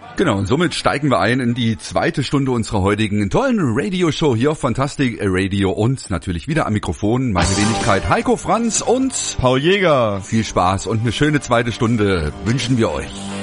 Genau, und somit steigen wir ein in die zweite Stunde unserer heutigen tollen Radioshow hier auf Fantastic Radio und natürlich wieder am Mikrofon meine Wenigkeit Heiko Franz und Paul Jäger. Viel Spaß und eine schöne zweite Stunde wünschen wir euch.